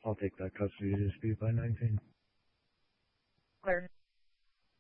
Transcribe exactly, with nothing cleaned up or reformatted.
I'll take that custody dispute by nineteen. Clear.